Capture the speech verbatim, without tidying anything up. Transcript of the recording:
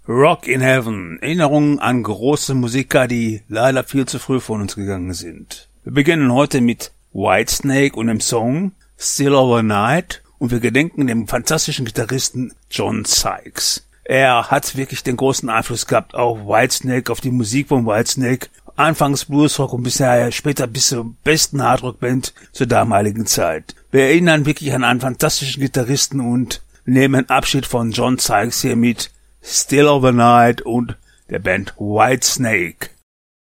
Rock in Heaven. Erinnerungen an große Musiker, die leider viel zu früh von uns gegangen sind. Wir beginnen heute mit Whitesnake und dem Song Still Overnight und wir gedenken dem fantastischen Gitarristen John Sykes. Er hat wirklich den großen Einfluss gehabt auf Whitesnake, auf die Musik von Whitesnake. Anfangs Bluesrock und bisher später bis zur besten Hardrock-Band zur damaligen Zeit. Wir erinnern wirklich an einen fantastischen Gitarristen und nehmen Abschied von John Sykes hier mit Still Overnight und der Band Whitesnake.